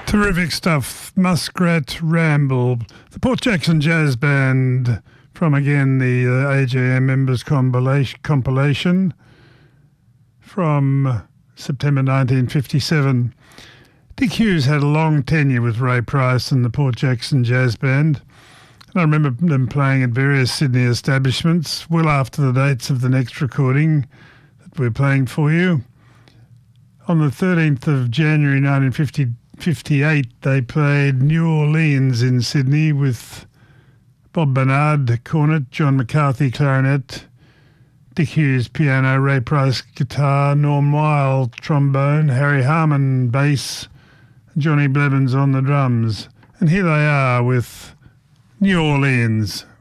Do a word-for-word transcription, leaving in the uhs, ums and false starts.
Terrific stuff. Muskrat Ramble. The Port Jackson Jazz Band from, again, the uh, A J M Members compilation, compilation from September nineteen fifty-seven. Dick Hughes had a long tenure with Ray Price and the Port Jackson Jazz Band. And I remember them playing at various Sydney establishments well after the dates of the next recording that we're playing for you. On the thirteenth of January nineteen fifty-eight, they played New Orleans in Sydney with Bob Bernard cornet, John McCarthy clarinet, Dick Hughes piano, Ray Price guitar, Norm Weil trombone, Harry Harman bass, Johnny Blevins on the drums. And here they are with New Orleans.